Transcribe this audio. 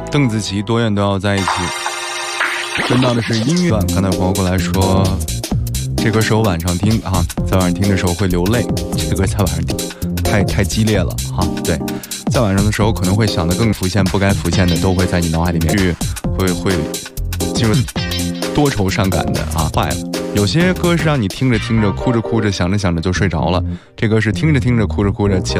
邓紫棋多远都要在一起。听到的是音乐，刚才有朋友过来说，这歌是我晚上听啊，在晚上听的时候会流泪，这歌在晚上听太激烈了哈。对，在晚上的时候可能会想得更浮现，不该浮现的都会在你脑海里面去，会进入多愁善感的啊，坏了。有些歌是让你听着听着哭着哭着想着想着就睡着了，这歌是听着听着哭着哭着起